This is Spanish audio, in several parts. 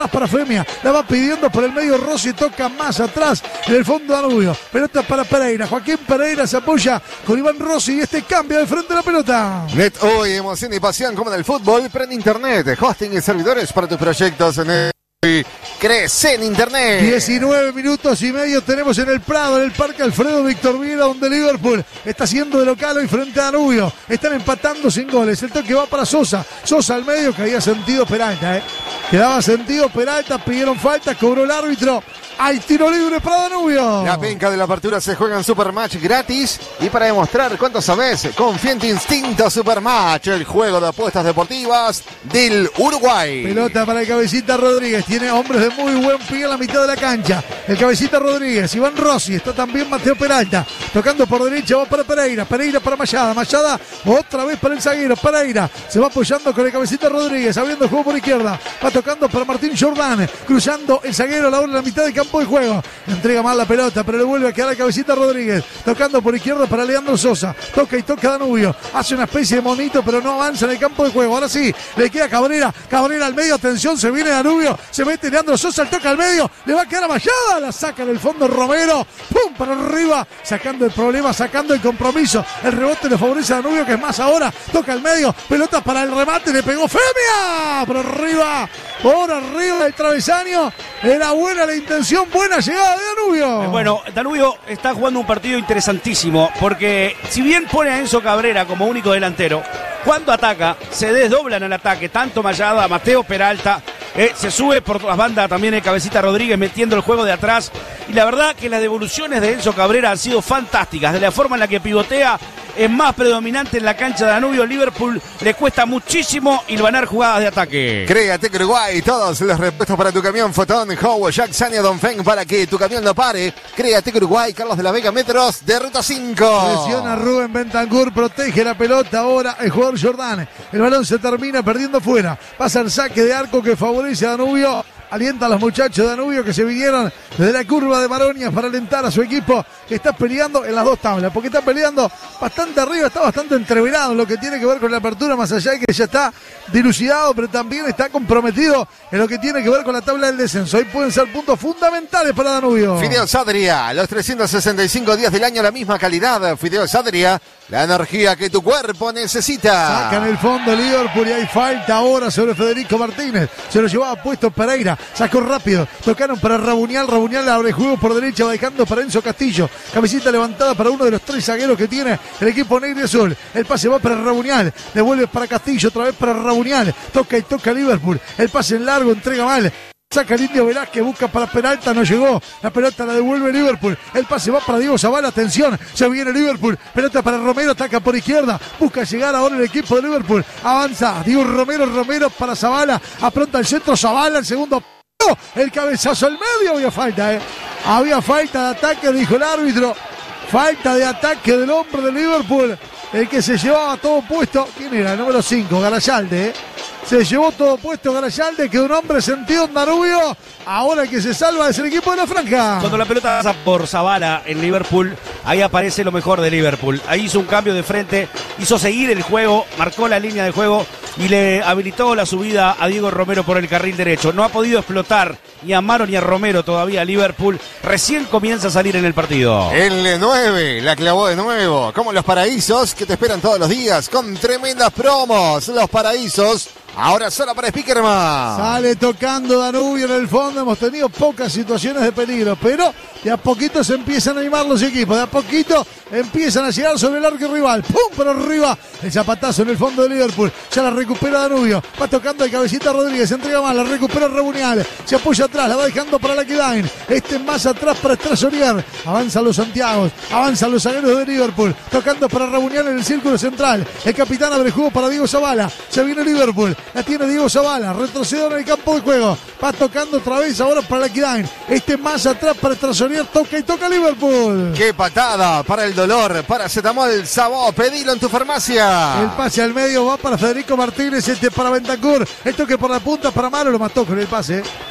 para Femia, la va pidiendo por el medio Rossi, toca más atrás en el fondo Danubio, pelota para Pereira, Joaquín Pereira se apoya con Iván Rossi y este cambia de frente a la pelota. Net hoy, emoción y pasión como en el fútbol, prende internet, hosting y servidores para tus proyectos en el... Crece en internet. 19 minutos y medio tenemos en el Prado, en el Parque Alfredo Víctor Viera, donde Liverpool está haciendo de local hoy frente a Danubio. Están empatando sin goles. El toque va para Sosa. Sosa al medio, que había sentido Peralta, Quedaba sentido Peralta, pidieron falta, cobró el árbitro. Hay tiro libre para Danubio. La penca de la apertura se juega en Supermatch gratis. Y para demostrar cuánto sabes, confía en tu instinto Supermatch, el juego de apuestas deportivas del Uruguay. Pelota para el Cabecita Rodríguez. Tiene hombres de muy buen pie en la mitad de la cancha. El Cabecita Rodríguez, Iván Rossi. Está también Mateo Peralta. Tocando por derecha, va para Pereira. Pereira para Mayada. Mayada otra vez para el zaguero. Pereira se va apoyando con el Cabecita Rodríguez. Abriendo el juego por izquierda. Va tocando para Martín Jordán. Cruzando el zaguero a la hora de la mitad del campo de juego. Entrega mal la pelota, pero le vuelve a quedar a Cabecita Rodríguez. Tocando por izquierda para Leandro Sosa. Toca y toca Danubio. Hace una especie de monito, pero no avanza en el campo de juego. Ahora sí, le queda Cabrera. Cabrera al medio. Atención, se viene Danubio. Se mete Leandro Sosa, toca al medio. Le va a quedar a Mayada. La saca en el fondo Romero. ¡Pum! Para arriba. Sacando el problema, sacando el compromiso. El rebote le favorece a Danubio, que es más ahora. Toca al medio. Pelota para el remate. Le pegó Femia. Por arriba. Por arriba del travesaño. Era buena la intención. Buena llegada de Danubio. Bueno, Danubio está jugando un partido interesantísimo, porque si bien pone a Enzo Cabrera como único delantero, cuando ataca, se desdoblan al ataque, tanto Mayada, Mateo Peralta, se sube por las bandas también el Cabecita Rodríguez metiendo el juego de atrás, y la verdad que las devoluciones de Enzo Cabrera han sido fantásticas, de la forma en la que pivotea. Es más predominante en la cancha de Danubio. Liverpool le cuesta muchísimo hilvanar jugadas de ataque. Créate que Uruguay, todos los repuestos para tu camión, Fotón, Howard, Jack, Sania, Donfeng, para que tu camión no pare. Créate que Uruguay, Carlos de la Vega, metros de ruta 5. Presiona Rubén Bentancur, protege la pelota ahora el jugador Jordán. El balón se termina perdiendo fuera. Pasa el saque de arco que favorece a Danubio. Alienta a los muchachos de Danubio que se vinieron desde la curva de Maronia para alentar a su equipo, que está peleando en las dos tablas, porque está peleando bastante arriba, está bastante entreverado en lo que tiene que ver con la apertura, más allá de que ya está dilucidado, pero también está comprometido en lo que tiene que ver con la tabla del descenso. Ahí pueden ser puntos fundamentales para Danubio. Fideos Adria, los 365 días del año, la misma calidad. Fideos Adria, la energía que tu cuerpo necesita. Sacan el fondo Liverpool y hay falta ahora sobre Federico Martínez. Se lo llevaba puesto Pereira. Sacó rápido, tocaron para Rabunial, Rabunial abre juego por derecha, va dejando para Enzo Castillo, cabecita levantada para uno de los tres zagueros que tiene el equipo negro y azul. El pase va para Rabunial, devuelve para Castillo, otra vez para Rabunial, toca y toca Liverpool, el pase en largo, entrega mal. Saca el Indio Velázquez, busca para Peralta, no llegó. La pelota la devuelve Liverpool. El pase va para Diego Zavala, atención. Se viene Liverpool. Pelota para Romero, ataca por izquierda. Busca llegar ahora el equipo de Liverpool. Avanza Diego Romero para Zavala. Apronta el centro, Zavala, el segundo. El cabezazo al medio, había falta, Había falta de ataque, dijo el árbitro. Falta de ataque del hombre de Liverpool. El que se llevaba todo puesto. ¿Quién era? El número 5, Garayalde, Se llevó todo puesto Garayalde, que un hombre sentido en Danubio. Ahora el que se salva es el equipo de la franja. Cuando la pelota pasa por Zavala en Liverpool, ahí aparece lo mejor de Liverpool. Ahí hizo un cambio de frente, hizo seguir el juego, marcó la línea de juego y le habilitó la subida a Diego Romero por el carril derecho. No ha podido explotar ni a Maro ni a Romero todavía Liverpool. Recién comienza a salir en el partido. El 9 la clavó de nuevo, como los paraísos que te esperan todos los días con tremendas promos. Los paraísos. Ahora solo para Speakerman. Sale tocando Danubio en el fondo. Hemos tenido pocas situaciones de peligro, pero de a poquito se empiezan a animar los equipos. De a poquito empiezan a llegar sobre el arco rival. ¡Pum! Por arriba. El zapatazo en el fondo de Liverpool. Ya la recupera Danubio. Va tocando el Cabecita Rodríguez. Se entrega mal. La recupera Rabunial. Se apoya atrás. La va dejando para la Quedain. Más atrás para Estrasorier. Avanzan los Santiagos. Avanzan los zagueros de Liverpool. Tocando para Rabunial en el círculo central. El capitán abre juego para Diego Zavala. Se viene Liverpool. La tiene Diego Zavala, retrocede en el campo de juego, va tocando otra vez ahora para la Quedain, más atrás para Estrasorier, toca y toca Liverpool. ¡Qué patada! Para el dolor, paracetamol, Sabó, pedilo en tu farmacia. El pase al medio va para Federico Martínez, para Bentancur, el toque por la punta para Maro, lo mató con el pase.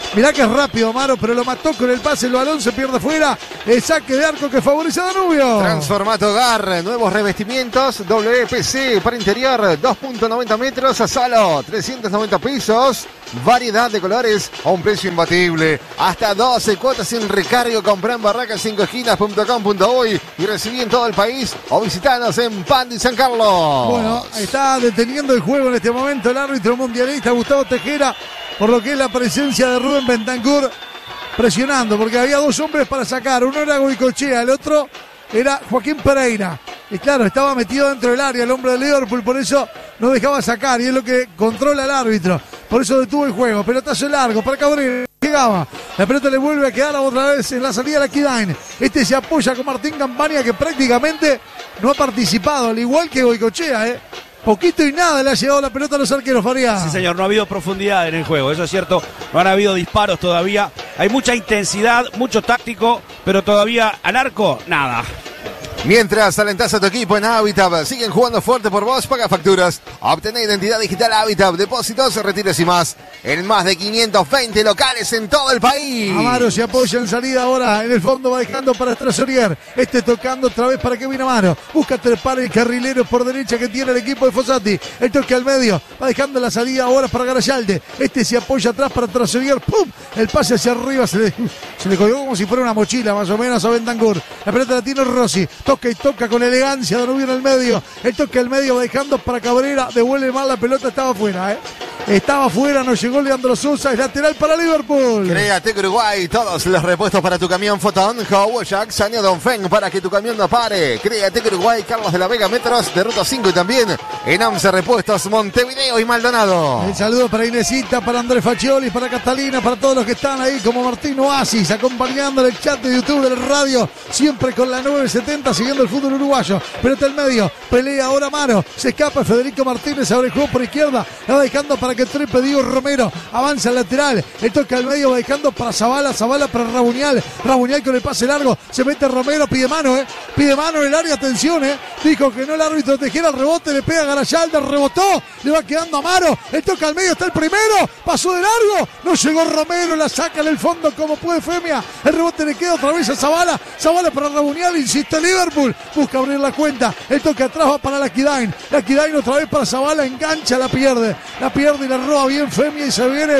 Mirá que es rápido Amaro, pero lo mató con el pase, el balón se pierde fuera. El saque de arco que favorece a Danubio. Transformato Gar, nuevos revestimientos, WPC para interior, 2.90 metros a solo 390 pesos. Variedad de colores a un precio imbatible. Hasta 12 cuotas sin recargo. Comprá en barracas5esquinas.com.uy y recibí en todo el país o visitanos en Pandi San Carlos. Bueno, está deteniendo el juego en este momento el árbitro mundialista Gustavo Tejera, por lo que es la presencia de Rubén Bentancur presionando, porque había dos hombres para sacar. Uno era Goicoechea, el otro era Joaquín Pereira. Y claro, estaba metido dentro del área el hombre de Liverpool, por eso no dejaba sacar, y es lo que controla el árbitro. Por eso detuvo el juego. Pelotazo largo para Cabrera. Llegaba. La pelota le vuelve a quedar otra vez en la salida de la Kidain. Este se apoya con Martín Campaña, que prácticamente no ha participado, al igual que Goicoechea, Poquito y nada le ha llegado la pelota a los arqueros, Faría. Sí, señor, no ha habido profundidad en el juego, eso es cierto. No han habido disparos todavía. Hay mucha intensidad, mucho táctico, pero todavía al arco, nada. Mientras alentás a tu equipo en Habitat, siguen jugando fuerte por vos, paga facturas, obtené identidad digital Habitat, depósitos, retires y más, en más de 520 locales en todo el país. Amaro se apoya en salida ahora, en el fondo va dejando para Strasorier, tocando otra vez para Kevin Amaro, busca trepar el carrilero por derecha que tiene el equipo de Fossati, el toque al medio, va dejando la salida ahora para Garayalde, se apoya atrás para Strasorier, ¡pum! El pase hacia arriba, se le colgó como si fuera una mochila más o menos a Bentancur, la pelota la tiene Rossi, toca y toca con elegancia, Danubio en el medio, el toque al medio va dejando para Cabrera, devuelve mal la pelota, estaba fuera, estaba fuera, no llegó Leandro Sosa, es lateral para Liverpool. Créate Uruguay, todos los repuestos para tu camión Fotón, Jax, Año Donfeng para que tu camión no pare. Créate Uruguay, Carlos de la Vega, metros de Ruta 5 y también en 11 repuestos Montevideo y Maldonado. El saludo para Inesita, para Andrés Faccioli, para Catalina, para todos los que están ahí como Martín Oasis, acompañando el chat de YouTube de la radio, siempre con la 970, siguiendo el fútbol uruguayo. Pelota al medio, pelea ahora Amaro, se escapa Federico Martínez, abre el juego por izquierda, la va dejando para que trepe Diego Romero, avanza al lateral, el toque al medio va dejando para Zavala para Rabuñal con el pase largo, se mete Romero, pide mano en el área, atención, dijo que no el árbitro Tejera, el rebote le pega a Garayalde, rebotó, le va quedando Amaro, el toque al medio, está el primero, pasó de largo, no llegó Romero, la saca en el fondo como puede Femia, el rebote le queda otra vez a Zavala para Rabuñal, insiste Liverpool, busca abrir la cuenta, el toque atrás va para la Kidain otra vez para Zavala, engancha, la pierde y la roba bien Femia y se viene,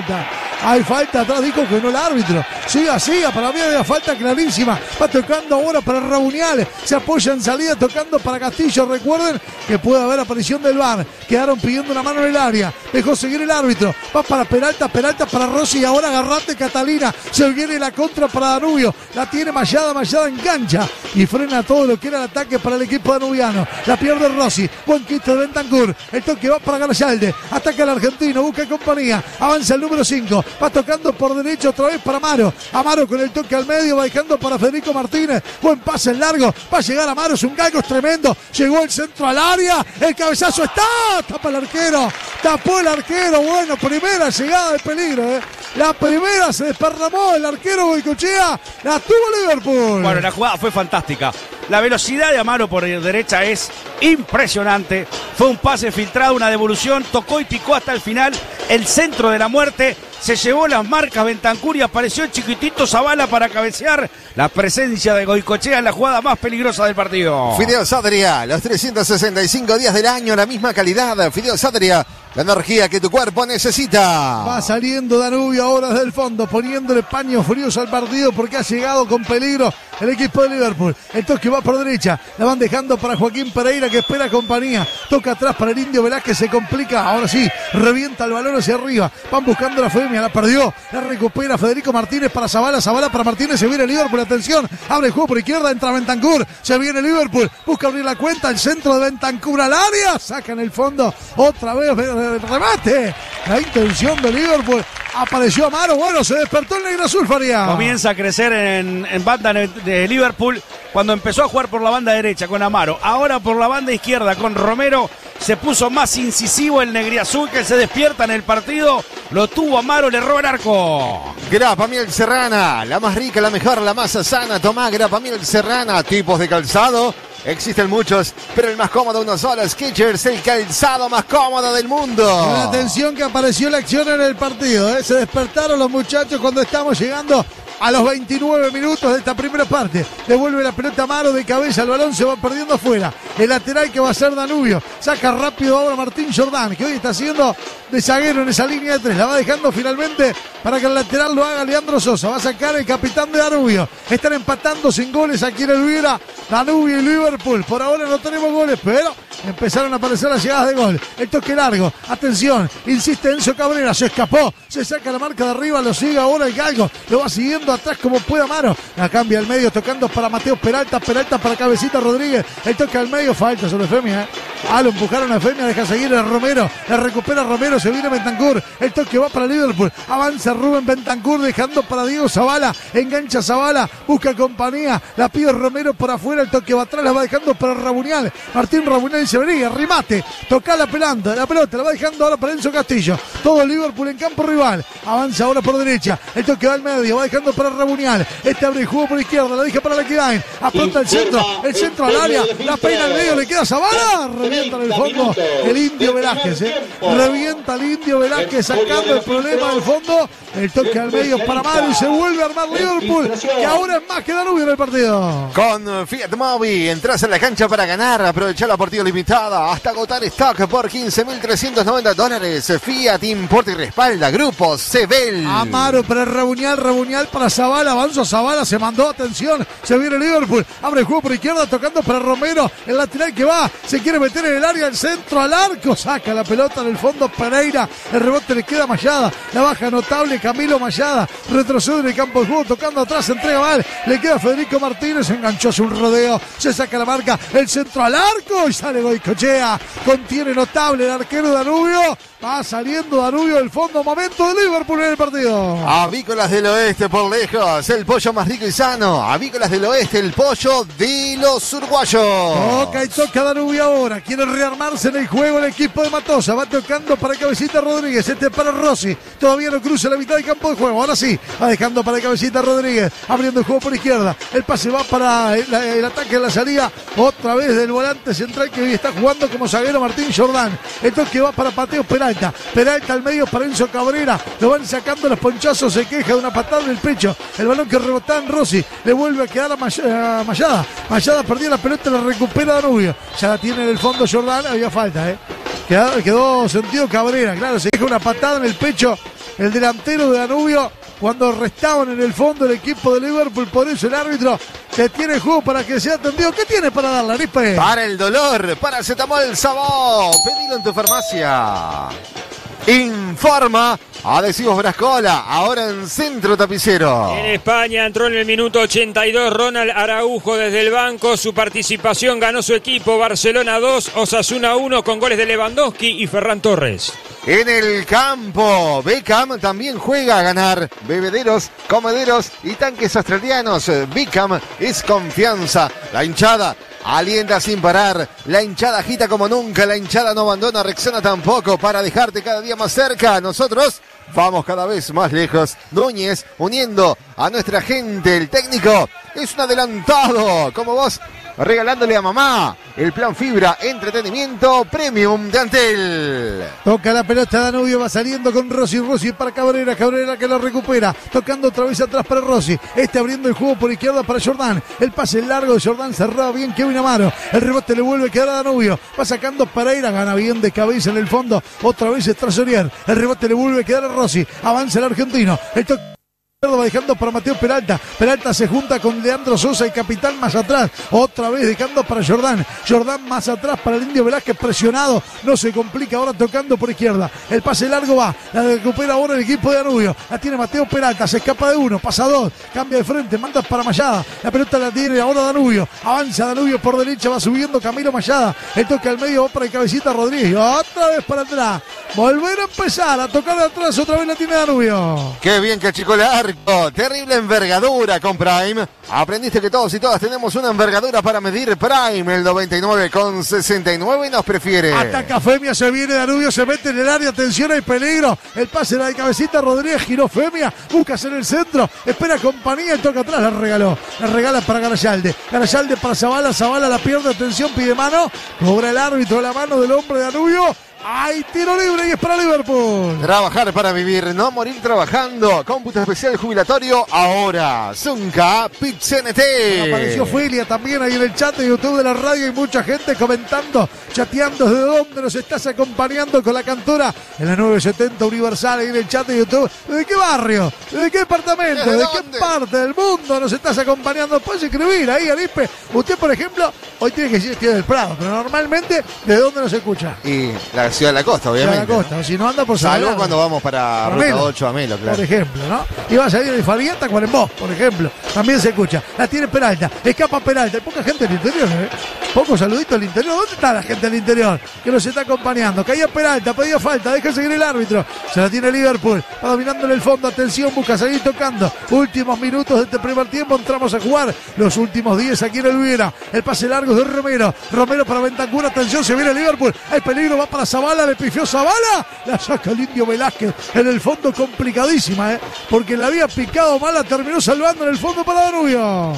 hay falta atrás, dijo que no el árbitro, siga, para mí había falta clarísima, va tocando ahora para Rabuñal, se apoya en salida tocando para Castillo, recuerden que puede haber aparición del VAR, quedaron pidiendo una mano en el área, dejó seguir el árbitro, va para Peralta para Rossi y ahora agarrate Catalina, se viene la contra para Danubio, la tiene Mayada engancha y frena todo lo que era el ataque para el equipo danubiano, la pierde Rossi, buen quito de Bentancur, el toque va para Garayalde, ataca el argentino, busca compañía, avanza el número 5, va tocando por derecho otra vez para Amaro con el toque al medio, va dejando para Federico Martínez, buen pase en largo, va a llegar Amaro, es un galgo tremendo, llegó el centro al área, el cabezazo tapó el arquero, bueno, primera llegada de peligro, la primera se desparramó el arquero Goicoechea, la tuvo Liverpool. Bueno, la jugada fue fantástica. La velocidad de Amaro por derecha es impresionante. Fue un pase filtrado, una devolución, tocó y picó hasta el final. El centro de la muerte, se llevó las marcas Bentancur y apareció el chiquitito Zavala para cabecear. La presencia de Goicoechea en la jugada más peligrosa del partido. Fideos Adria, los 365 días del año, la misma calidad. Fideos Adria, la energía que tu cuerpo necesita. Va saliendo Danubio ahora desde el fondo, poniéndole paños fríos al partido porque ha llegado con peligro el equipo de Liverpool. El toque va por derecha, la van dejando para Joaquín Pereira que espera compañía. Toca atrás para el Indio Velázquez, se complica. Ahora sí, revienta el balón hacia arriba. Van buscando la Femia, la perdió. La recupera Federico Martínez para Zavala para Martínez. Se viene Liverpool, atención. Abre el juego por izquierda, entra Bentancur. Se viene Liverpool, busca abrir la cuenta. El centro de Bentancur al área. Saca en el fondo otra vez el remate. La intención de Liverpool. Apareció Amaro, bueno, se despertó el negro azul, Faría. Comienza a crecer en banda de Liverpool cuando empezó a jugar por la banda derecha con Amaro. Ahora por la banda izquierda con Romero se puso más incisivo el negriazul que se despierta en el partido. Lo tuvo Amaro, le roba el arco. Grapa Miel Serrana, la más rica, la mejor, la más sana. Tomá Grapa Miel Serrana, tipos de calzado Existen muchos, pero el más cómodo uno solo, Skechers, el calzado más cómodo del mundo. Atención que apareció la acción en el partido, ¿eh? Se despertaron los muchachos cuando estamos llegando a los 29 minutos de esta primera parte. Devuelve la pelota a Amaro de cabeza, el balón se va perdiendo afuera. El lateral que va a ser Danubio. Saca rápido ahora Martín Jordán, que hoy está haciendo de zaguero en esa línea de tres. La va dejando finalmente para que el lateral lo haga Leandro Sosa. Va a sacar el capitán de Danubio. Están empatando sin goles aquí en el Viera, Danubio y Liverpool. Por ahora no tenemos goles, pero empezaron a aparecer las llegadas de gol. El toque largo, atención, insiste Enzo Cabrera, se escapó, se saca la marca de arriba, lo sigue ahora el Galgo, lo va siguiendo atrás como puede Amaro, la cambia al medio, tocando para Mateo Peralta, Peralta para Cabecita Rodríguez, el toque al medio, falta sobre Femia, lo empujaron a Femia, deja seguir a Romero, la recupera Romero, se viene Bentancur, el toque va para Liverpool, avanza Rubén Bentancur, dejando para Diego Zavala, engancha Zavala, busca compañía, la pide Romero por afuera, el toque va atrás, la va dejando para Rabunial, Martín Rabunial dice, vení, remate, toca la pelota, la va dejando ahora para Enzo Castillo, todo Liverpool en campo rival, avanza ahora por derecha, el toque va al medio, va dejando para Rabunial, abre el juego por izquierda, la deja para Lequedain, apronta el centro al área, la peina al medio, le queda Zavala, revienta en el fondo el Indio Velázquez, revienta el Indio Velázquez sacando el problema del fondo, el toque al medio para Mario y se vuelve a armar Liverpool, que ahora es más que Danubio en el partido. Con Fiat Mobi entras en la cancha para ganar, aprovechar la partida limitada hasta agotar stock por $15.390. Fiat importa y respalda Grupos Sebel. Amaro para Rabunial para Zavala, avanza Zavala, se mandó, atención, se viene Liverpool, abre el juego por izquierda, tocando para Romero, el lateral que va, se quiere meter en el área, el centro al arco, saca la pelota en el fondo Pereira, el rebote le queda a Mayada, la baja notable Camilo Mayada, retrocede en el campo de juego, tocando atrás, entrega mal, le queda Federico Martínez, enganchó hace un rodeo, se saca la marca, el centro al arco y sale Goicochea, contiene notable el arquero Danubio, va saliendo Danubio del fondo, momento de Liverpool en el partido. Avícolas del Oeste por lejos, el pollo más rico y sano. Avícolas del Oeste, el pollo de los uruguayos. Toca y toca Danubio ahora, quiere rearmarse en el juego el equipo de Matosa, va tocando para Cabecita Rodríguez, para Rossi, todavía no cruza la mitad del campo de juego, ahora sí, va dejando para Cabecita Rodríguez, abriendo el juego por izquierda, el pase va para el ataque de la salida, otra vez del volante central que hoy está jugando como zaguero Martín Jordán, el toque va para Mateo Peralta al medio para Enzo Cabrera, lo van sacando los ponchazos, se queja de una patada en el pecho, el balón que rebotaba en Rossi, le vuelve a quedar a Mayada perdió la pelota, la recupera Danubio, ya la tiene en el fondo Jordán, había falta, quedó sentido Cabrera, claro, se deja una patada en el pecho el delantero de Danubio cuando restaban en el fondo el equipo de Liverpool, por eso el árbitro te tiene el juego para que sea atendido. ¿Qué tiene para darle, Arispe? Para el dolor, paracetamol Sabó, pedilo en tu farmacia. Informa Adhesivos Brascola, ahora en Centro Tapicero. En España entró en el minuto 82 Ronald Araujo desde el banco. Su participación ganó su equipo. Barcelona 2, Osasuna 1 con goles de Lewandowski y Ferran Torres. En el campo, Beckham también juega a ganar. Bebederos, comederos y tanques australianos. Beckham es confianza. La hinchada alienta sin parar, la hinchada agita como nunca, la hinchada no abandona, reacciona tampoco para dejarte cada día más cerca. Nosotros vamos cada vez más lejos. Núñez uniendo a nuestra gente, el técnico es un adelantado, como vos, regalándole a mamá el plan fibra, entretenimiento premium de Antel. Toca la pelota Danubio, va saliendo con Rossi para Cabrera que lo recupera, tocando otra vez atrás para Rossi, abriendo el juego por izquierda para Jordán, el pase largo de Jordán, cerrado bien Kevin Amaro, el rebote le vuelve a quedar a Danubio, va sacando Pereira, gana bien de cabeza en el fondo, otra vez es Trasorier, el rebote le vuelve a quedar a Rossi, avanza el argentino, el toque va dejando para Mateo Peralta se junta con Leandro Sosa y capitán más atrás, otra vez dejando para Jordán más atrás para el Indio Velázquez, presionado, no se complica, ahora tocando por izquierda, el pase largo va, la recupera ahora el equipo de Danubio, la tiene Mateo Peralta, se escapa de uno, pasa dos, cambia de frente, manda para Mayada, la pelota la tiene ahora Danubio, avanza Danubio por derecha, va subiendo Camilo Mayada, el toque al medio va para el Cabecita Rodríguez, otra vez para atrás, volver a empezar a tocar de atrás, otra vez la tiene Danubio. Qué bien que achicó la arco. Terrible envergadura con Prime. Aprendiste que todos y todas tenemos una envergadura para medir. Prime, el 99,69 nos prefiere. Ataca Femia, se viene Danubio, se mete en el área, atención, hay peligro. El pase era de cabecita, Rodríguez giró Femia, busca hacer el centro, espera compañía, el toque atrás, la regaló. La regala para Garayalde. Garayalde para Zavala, Zavala la pierde, atención, pide mano. Cobra el árbitro la mano del hombre de Danubio. ¡Hay tiro libre y es para Liverpool! Trabajar para vivir, no morir trabajando. Cómputo especial jubilatorio ahora. Zunca PitCNT. Apareció Filia también ahí en el chat de YouTube de la radio. Hay mucha gente comentando, chateando desde dónde nos estás acompañando con la cantora en la 970 Universal ahí en el chat de YouTube. ¿De qué barrio? ¿De qué departamento? ¿De qué parte del mundo nos estás acompañando? Puedes escribir ahí, Arispe. Usted, por ejemplo, hoy tiene que decir Ciudad del Prado, pero normalmente, ¿de dónde nos escucha? Y la Ciudad de la Costa, obviamente. Ciudad de la Costa, si no anda por Salvo cuando vamos para Ruta 8 a Melo, claro. Por ejemplo, ¿no? Y va a salir de Fabieta con el Bosch, por ejemplo. También se escucha. La tiene Peralta, escapa Peralta. Hay poca gente del interior, ¿eh? Pocos saluditos al interior. ¿Dónde está la gente del interior que nos está acompañando? Caía Peralta, pedía falta, deja seguir el árbitro. Se la tiene Liverpool, va dominando en el fondo. Atención, busca seguir tocando. Últimos minutos de este primer tiempo. Entramos a jugar los últimos 10 aquí en el Viera. El pase largo es de Romero. Romero para Bentancur. Atención, se viene Liverpool. Hay peligro, va para Zavala, le pifió Zavala. La saca el Indio Velázquez. En el fondo complicadísima, porque la había picado mal, la terminó salvando en el fondo para Danubio.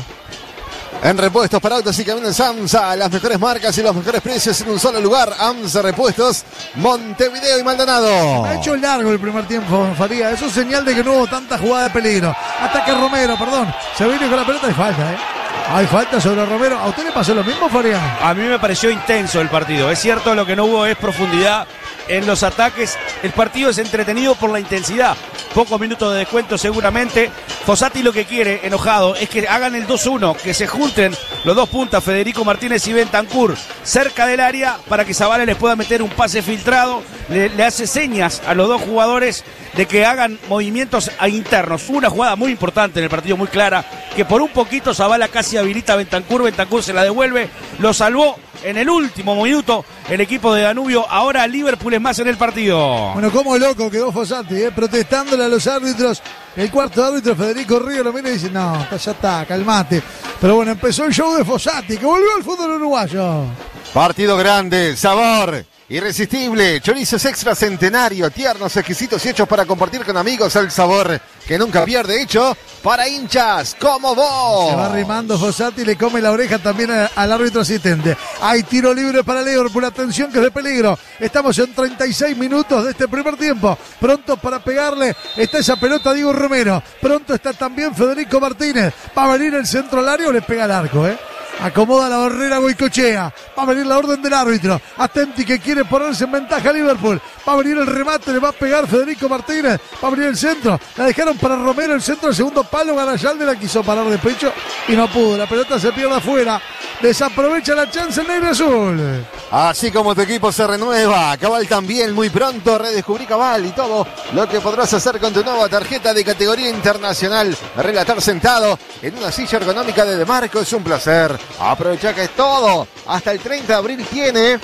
En repuestos para autos y camiones AMSA, las mejores marcas y los mejores precios en un solo lugar. AMSA Repuestos, Montevideo y Maldonado. Ha hecho largo el primer tiempo, Faría. Eso es señal de que no hubo tanta jugada de peligro. Ataque Romero, perdón. Se viene con la pelota y falta, Hay falta sobre Romero. ¿A usted le pasó lo mismo, Faría? A mí me pareció intenso el partido. Es cierto, lo que no hubo es profundidad en los ataques. El partido es entretenido por la intensidad. Pocos minutos de descuento seguramente. Fossati lo que quiere, enojado, es que hagan el 2-1, que se junten los dos puntas, Federico Martínez y Bentancur, cerca del área para que Zavala les pueda meter un pase filtrado. Le hace señas a los dos jugadores de que hagan movimientos internos. Fue una jugada muy importante en el partido, muy clara, que por un poquito Zavala casi habilita a Bentancur. Bentancur se la devuelve, lo salvó en el último minuto el equipo de Danubio. Ahora Liverpool es más en el partido. Bueno, como loco quedó Fossati, protestándole a los árbitros. El cuarto árbitro, Federico Río, lo mira y dice, no, ya está, calmate. Pero bueno, empezó el show de Fossati, que volvió al fútbol uruguayo. Partido grande, sabor irresistible, chorizos extra centenario, tiernos, exquisitos y hechos para compartir con amigos. El sabor que nunca pierde, hecho para hinchas como vos. Se va arrimando Fossati y le come la oreja también al árbitro asistente. Hay tiro libre para Liverpool, atención que es de peligro. Estamos en 36 minutos de este primer tiempo. Pronto para pegarle está esa pelota a Diego Romero. Pronto está también Federico Martínez. Va a venir el centro al área o le pega al arco, Acomoda la barrera Goicochea. Va a venir la orden del árbitro. Atenti que quiere ponerse en ventaja Liverpool. Va a venir el remate, le va a pegar Federico Martínez. Va a venir el centro. La dejaron para Romero, el centro del segundo palo. Garayalde la quiso parar de pecho y no pudo. La pelota se pierde afuera. Desaprovecha la chance el negro azul. Así como tu equipo se renueva, Cabal también muy pronto. Redescubrí Cabal y todo lo que podrás hacer con tu nueva tarjeta de categoría internacional. Relatar sentado en una silla ergonómica de Demarco es un placer. Aprovecha que es todo. Hasta el 30 de abril tiene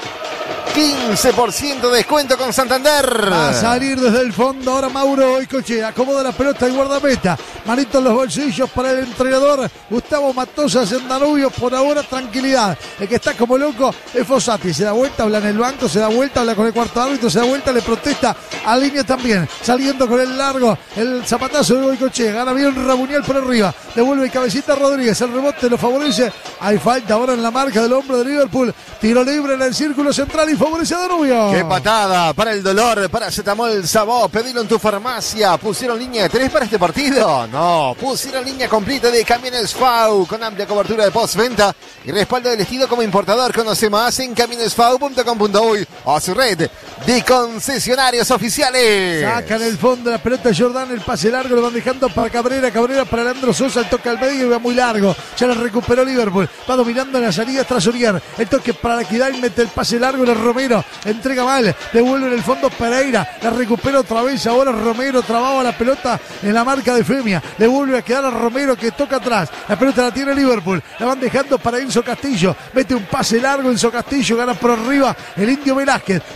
15% de descuento con Santander. Va a salir desde el fondo ahora Mauro Goicochea. Acomoda la pelota y guardameta. Manito en los bolsillos para el entrenador Gustavo Matosas en Danubio. Por ahora tranquilidad. El que está como loco es Fossati. Se da vuelta, habla en el banco, se da vuelta, habla con el cuarto árbitro, se da vuelta, le protesta a línea también. Saliendo con el largo, el zapatazo de Goicochea. Gana bien Rabunial por arriba. Devuelve cabecita a Rodríguez. El rebote lo favorece. Hay falta ahora en la marca del hombre de Liverpool. Tiro libre en el círculo central y favorece a Danubio. Qué patada para el dolor. Paracetamol Sabó. Pedilo en tu farmacia. ¿Pusieron línea de 3 para este partido? No. Pusieron línea completa de camiones FAU con amplia cobertura de postventa y respaldo del estilo como importador. Conoce más en camionesfau.com.uy o a su red de concesionarios oficiales. Sacan el fondo la pelota de Jordán. El pase largo lo van dejando para Cabrera. Cabrera para Leandro Sosa. El toque al medio y va muy largo. Ya lo recuperó Liverpool. Va dominando en la salida tras Uriar. El toque para la Equidad y mete el pase largo de Romero. Entrega mal. Devuelve en el fondo Pereira. La recupera otra vez. Ahora Romero trababa la pelota en la marca de Femia. Le vuelve a quedar a Romero que toca atrás. La pelota la tiene Liverpool. La van dejando para Enzo Castillo. Mete un pase largo Enzo Castillo. Gana por arriba el Indio Velázquez. Devolviendo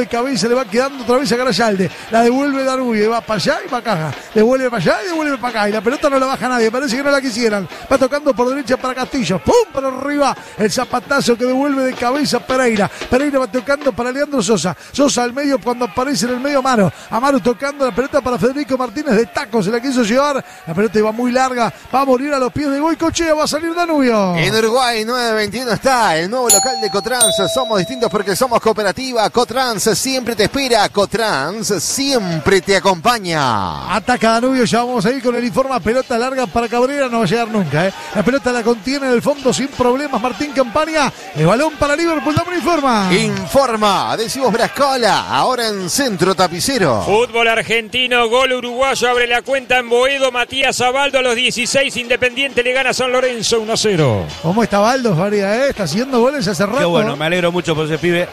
de cabeza, le va quedando otra vez a Garayalde. La devuelve Danubio, y va para allá y para acá. Devuelve para allá y devuelve para acá. Y la pelota no la baja nadie, parece que no la quisieran. Va tocando por derecha para Castillo. ¡Pum! Para arriba. El zapatazo que devuelve de cabeza Pereira. Pereira va tocando para Leandro Sosa. Sosa al medio cuando aparece en el medio Amaro. Amaro tocando la pelota para Federico Martínez de taco. Se la quiso llevar. La pelota iba muy larga. Va a morir a los pies de Goicoechea. Va a salir Danubio. En Uruguay 921 está el nuevo local de Cotrans. Somos distintos porque somos cooperativa. Cotrans siempre te espera. Cotrans siempre te acompaña. Ataca Danubio. Ya vamos a ir con el informe. Pelota larga para Cabrera. No va a llegar nunca. La pelota la contiene en el fondo sin problemas Martín Campaña. El balón para Liverpool. Dame un informa. Informa. Decimos Brascola. Ahora en Centro Tapicero. Fútbol argentino. Gol uruguayo. Abre la cuenta en Boedo. Matías Abaldo a los 16. Independiente le gana a San Lorenzo 1-0. ¿Cómo está Baldo, Faría? Está haciendo goles hace rato. Qué bueno, me alegro mucho por ese pibe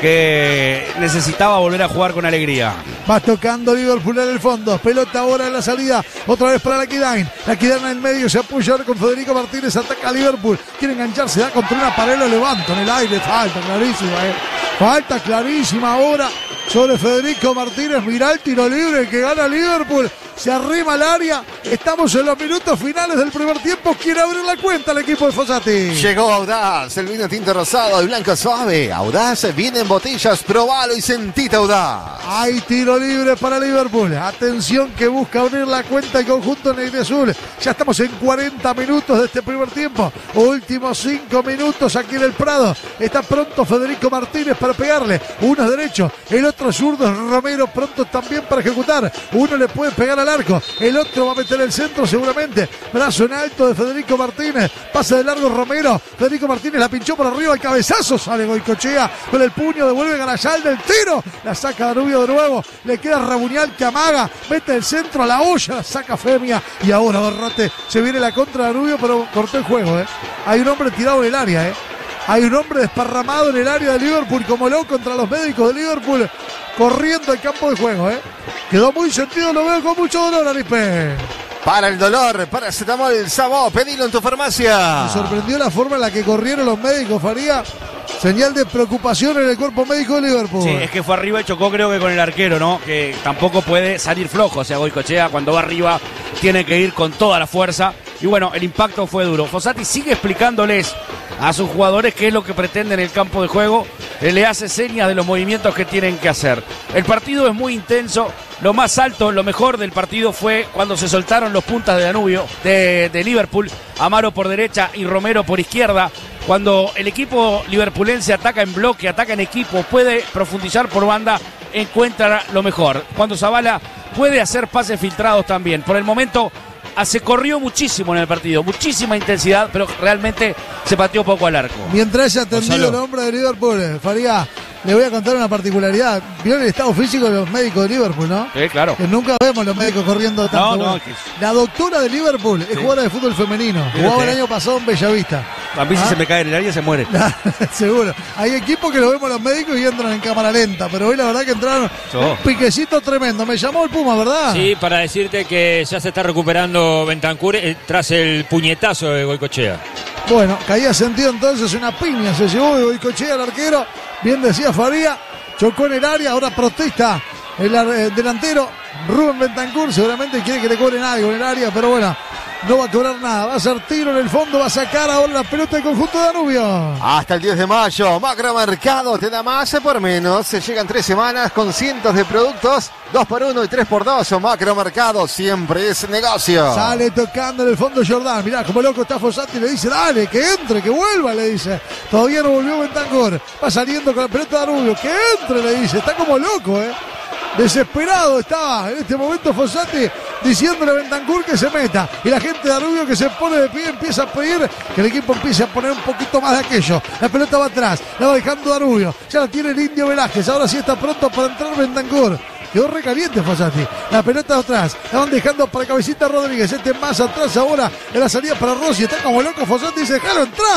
que necesitaba volver a jugar con alegría. Va tocando Liverpool en el fondo. Pelota ahora en la salida. Otra vez para Laquidain. Laquidain en el medio. Se apoya ahora con Federico Martínez. Ataca a Liverpool. Quiere engancharse. Da contra una pared. Lo levanta en el aire. Falta clarísima. Falta clarísima ahora sobre Federico Martínez. Mirá el tiro libre que gana Liverpool. Se arrima al área. Estamos en los minutos finales del primer tiempo. Quiere abrir la cuenta el equipo de Fossati. Llegó Audaz, el vino tinto rosado y blanco suave. Audaz viene en botellas, probalo y sentite Audaz. Hay tiro libre para Liverpool. Atención que busca abrir la cuenta el conjunto negriazul. Ya estamos en 40 minutos de este primer tiempo. Últimos 5 minutos aquí en el Prado. Está pronto Federico Martínez para pegarle. Uno es derecho, el otro zurdo es Romero, pronto también para ejecutar. Uno le puede pegar al arco, el otro va a meter el centro seguramente. Brazo en alto de Federico Martínez. Pasa de largo Romero. Federico Martínez la pinchó por arriba, el cabezazo. Sale Goicoechea con el puño, devuelve Garayalde el tiro. La saca Danubio de nuevo. Le queda Rabuñal que amaga. Mete el centro a la olla, la saca Femia. Y ahora Barrate se viene la contra de Danubio, pero cortó el juego. Hay un hombre tirado en el área. Hay un hombre desparramado en el área de Liverpool como loco contra los médicos de Liverpool. Corriendo al campo de juego. Quedó muy sentido, lo veo con mucho dolor, Arispe. Para el dolor, paracetamol, Sabó, pedilo en tu farmacia. Me sorprendió la forma en la que corrieron los médicos, Faría. Señal de preocupación en el cuerpo médico de Liverpool. Sí, es que fue arriba y chocó creo que con el arquero, ¿no? Que tampoco puede salir flojo. O sea, Goicoechea cuando va arriba tiene que ir con toda la fuerza. Y bueno, el impacto fue duro. Fossati sigue explicándoles a sus jugadores qué es lo que pretende en el campo de juego. Le hace señas de los movimientos que tienen que hacer. El partido es muy intenso. Lo más alto, lo mejor del partido fue cuando se soltaron los puntas de Danubio, de Liverpool. Amaro por derecha y Romero por izquierda. Cuando el equipo liverpulense ataca en bloque, ataca en equipo, puede profundizar por banda, encuentra lo mejor. Cuando Zabala puede hacer pases filtrados también. Por el momento se corrió muchísimo en el partido, muchísima intensidad, pero realmente se pateó poco al arco. Mientras haya atendido el hombre de Liverpool, Faría, le voy a contar una particularidad. ¿Vio el estado físico de los médicos de Liverpool, no? Sí, claro. Que nunca vemos los médicos corriendo tanto. No. La doctora de Liverpool es jugadora de fútbol femenino. Jugaba el año pasado en Bellavista. A mí si se me cae en el área se muere. Seguro. Hay equipos que lo vemos los médicos y entran en cámara lenta, pero hoy la verdad que entraron un piquecito tremendo. Me llamó el Puma, ¿verdad? Sí, para decirte que ya se está recuperando Bentancur tras el puñetazo de Goicoechea. Bueno, caía sentido entonces una piña. Se llevó de Goicoechea al arquero. Bien decía Faría. Chocó en el área. Ahora protesta el delantero Rubén Bentancur. Seguramente quiere que le cobren algo en el área, pero bueno, no va a cobrar nada. Va a hacer tiro en el fondo. Va a sacar ahora la pelota del conjunto de Danubio. Hasta el 10 de mayo. Macromercado te da más por menos. Se llegan 3 semanas con cientos de productos. 2x1 y 3x2. Macromercado siempre es negocio. Sale tocando en el fondo Jordán. Mirá, como loco está Fossati. Le dice, dale, que entre, que vuelva, le dice. Todavía no volvió Bentancur. Va saliendo con la pelota de Danubio. Que entre, le dice. Está como loco, Desesperado estaba en este momento Fossati diciéndole a Bentancur que se meta. Y la gente de Danubio que se pone de pie empieza a pedir que el equipo empiece a poner un poquito más de aquello. La pelota va atrás, la va dejando Danubio. Ya la tiene el Indio Velázquez. Ahora sí está pronto para entrar Bentancur. Quedó recaliente Fossati. La pelota atrás. La van dejando para Cabecita Rodríguez. Más atrás ahora en la salida para Rossi. Está como loco Fossati. Dice, déjalo entrar.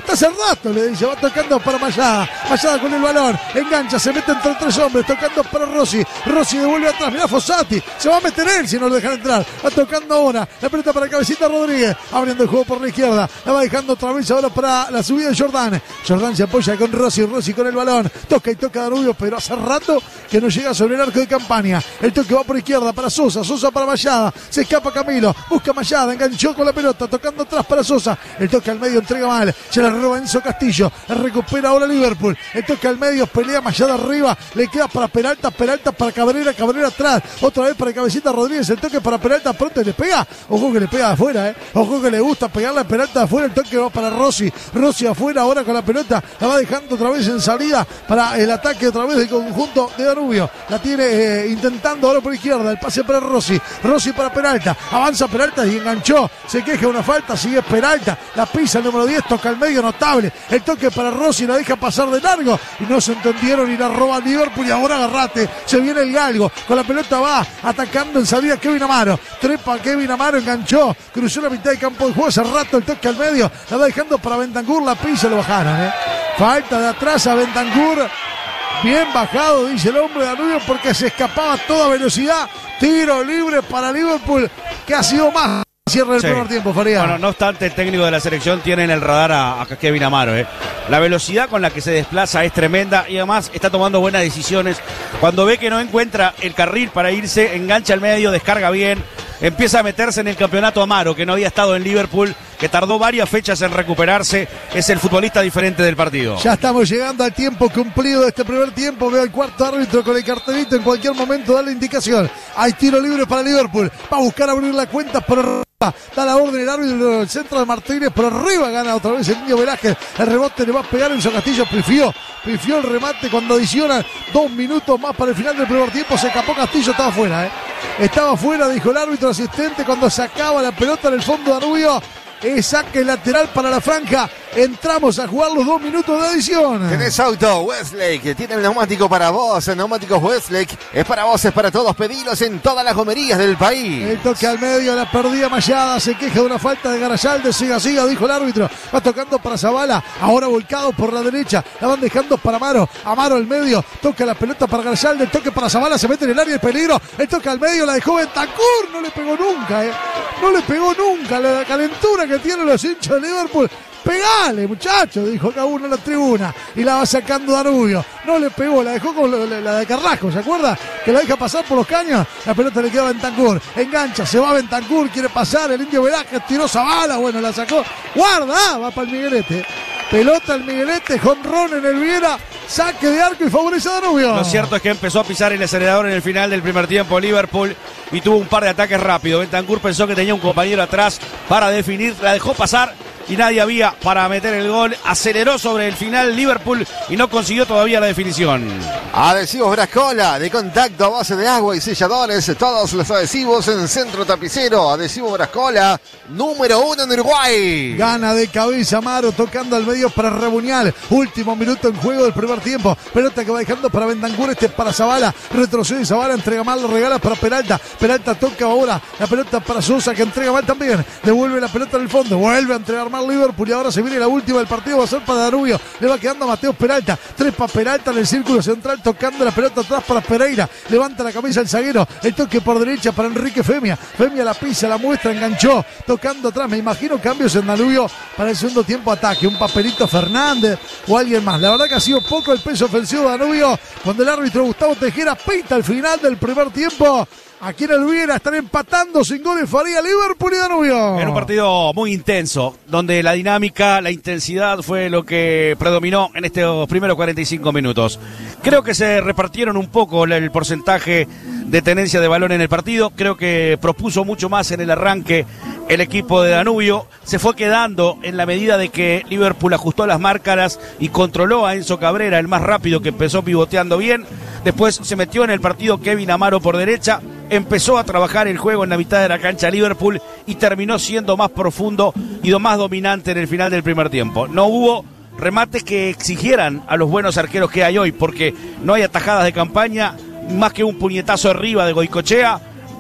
está hace rato, le dice, va tocando para Mayada, Mayada con el balón, engancha, se mete entre 3 hombres, tocando para Rossi, Rossi devuelve atrás, mirá Fossati, se va a meter él si no lo dejan entrar, va tocando ahora, la pelota para Cabecita Rodríguez, abriendo el juego por la izquierda, la va dejando otra vez ahora para la subida de Jordán, Jordán se apoya con Rossi, Rossi con el balón, toca y toca Danubio, pero hace rato que no llega sobre el arco de Campaña, el toque va por izquierda para Sosa, Sosa para Mayada, se escapa Camilo, busca Mayada, enganchó con la pelota, tocando atrás para Sosa, el toque al medio entrega mal, se la roba Enzo Castillo, la recupera ahora Liverpool, el toque al medio, pelea Mayada arriba, le queda para Peralta, Peralta para Cabrera, Cabrera atrás, otra vez para Cabecita Rodríguez, el toque para Peralta, pronto y le pega, ojo que le pega de afuera, ojo que le gusta pegarle a Peralta de afuera, el toque va para Rossi, Rossi afuera ahora con la pelota, la va dejando otra vez en salida para el ataque otra vez del conjunto de Danubio, la tiene intentando ahora por izquierda, el pase para Rossi, Rossi para Peralta, avanza Peralta y enganchó, se queja una falta, sigue Peralta, la pisa el número 10, toca al medio, notable, el toque para Rossi, la deja pasar de largo y no se entendieron y la roba Liverpool y ahora agarrate, se viene el galgo, con la pelota va atacando en salida Kevin Amaro, trepa Kevin Amaro, enganchó, cruzó la mitad de campo de juego, hace rato el toque al medio, la va dejando para Bentancur, la pisa, lo bajaron, falta de atrás a Bentancur, bien bajado, dice el hombre de Danubio, porque se escapaba a toda velocidad, tiro libre para Liverpool, que ha sido más cierre del primer tiempo, Faría. Bueno, no obstante, el técnico de la selección tiene en el radar a Kevin Amaro. La velocidad con la que se desplaza es tremenda y además está tomando buenas decisiones. Cuando ve que no encuentra el carril para irse, engancha al medio, descarga bien, empieza a meterse en el campeonato Amaro, que no había estado en Liverpool, que tardó varias fechas en recuperarse. Es el futbolista diferente del partido. Ya estamos llegando al tiempo cumplido de este primer tiempo. Veo al cuarto árbitro con el cartelito, en cualquier momento da la indicación. Hay tiro libre para Liverpool, va a buscar abrir la cuenta, pero da la orden el árbitro del centro de Martínez, por arriba gana otra vez el Indio Velázquez, el rebote le va a pegar Enzo Castillo, pifió el remate cuando adicionan 2 minutos más para el final del primer tiempo, se escapó Castillo, estaba fuera, estaba fuera, dijo el árbitro asistente cuando sacaba la pelota en el fondo de Danubio. Saque lateral para la franja. Entramos a jugar los 2 minutos de adición. Tenés auto Westlake, tiene el neumático para vos. El neumático Westlake es para vos, es para todos. Pedilos en todas las gomerías del país. El toque al medio, la perdía Mayada. Se queja de una falta de Garayalde. Siga, dijo el árbitro. Va tocando para Zavala. Ahora volcado por la derecha. La van dejando para Amaro. Amaro al medio. Toca la pelota para Garayalde. El toque para Zavala. Se mete en el área, el peligro. El toque al medio. La dejó Bentancur. No le pegó nunca, No le pegó nunca. La calentura que tienen los hinchas de Liverpool. Pegale, muchacho, dijo acá uno en la tribuna. Y la va sacando Danubio. No le pegó, la dejó con la de Carrasco, ¿se acuerda? Que la deja pasar por los caños. La pelota le queda a Bentancur. Engancha, se va a Bentancur, quiere pasar. El Indio Velázquez tiró Zavala, bueno, la sacó. Guarda, va para el Miguelete. Pelota el Miguelete, jonrón en el Viera. Saque de arco y favorece a Danubio. Lo cierto es que empezó a pisar el acelerador en el final del primer tiempo Liverpool y tuvo un par de ataques rápidos. Bentancur pensó que tenía un compañero atrás para definir, la dejó pasar y nadie había para meter el gol. Aceleró sobre el final Liverpool y no consiguió todavía la definición. Adhesivos Brascola, de contacto a base de agua y selladores. Todos los adhesivos en Centro Tapicero. Adhesivo Brascola, número 1 en Uruguay. Gana de cabeza Amaro, tocando al medio para Rabuñal. Último minuto en juego del primer tiempo. Pelota que va dejando para Bentancur, para Zavala. Retrocede Zavala, entrega mal, lo regala para Peralta. Peralta toca ahora la pelota para Sosa, que entrega mal también. Devuelve la pelota en el fondo, vuelve a entregar mal Liverpool y ahora se viene la última del partido, va a ser para Danubio. Le va quedando a Mateo Peralta. Trepa Peralta en el círculo central, tocando la pelota atrás para Pereira. Levanta la camisa el zaguero. El toque por derecha para Enrique Femia. Femia la pisa, la muestra, enganchó. Tocando atrás, me imagino cambios en Danubio para el segundo tiempo ataque. Un Papelito Fernández o alguien más. La verdad que ha sido poco el peso ofensivo de Danubio cuando el árbitro Gustavo Tejera pita al final del primer tiempo. Aquí en el Viera están empatando sin goles Faría, Liverpool y Danubio. En un partido muy intenso, donde la dinámica, la intensidad fue lo que predominó en estos primeros 45 minutos. Creo que se repartieron un poco el porcentaje de tenencia de balón en el partido. Creo que propuso mucho más en el arranque el equipo de Danubio. Se fue quedando en la medida de que Liverpool ajustó las márcaras y controló a Enzo Cabrera, el más rápido, que empezó pivoteando bien. Después se metió en el partido Kevin Amaro por derecha. Empezó a trabajar el juego en la mitad de la cancha Liverpool y terminó siendo más profundo y más dominante en el final del primer tiempo. No hubo remates que exigieran a los buenos arqueros que hay hoy, porque no hay atajadas de Campaña, más que un puñetazo arriba de Goicochea.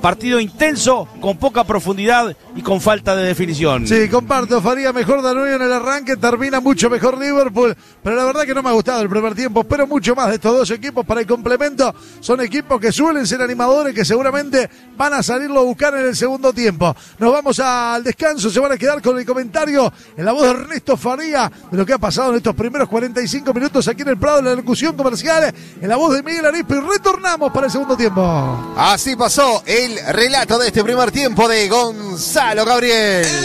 Partido intenso, con poca profundidad y con falta de definición. Sí, comparto, Faría mejor Danubio en el arranque, termina mucho mejor Liverpool, pero la verdad que no me ha gustado el primer tiempo, pero mucho más de estos dos equipos para el complemento. Son equipos que suelen ser animadores, que seguramente van a salirlo a buscar en el segundo tiempo. Nos vamos al descanso, se van a quedar con el comentario en la voz de Ernesto Faría de lo que ha pasado en estos primeros 45 minutos aquí en el Prado de la locución comercial, en la voz de Miguel Arispe, y retornamos para el segundo tiempo. Así pasó el relato de este primer tiempo de Gonzalo Gabriel.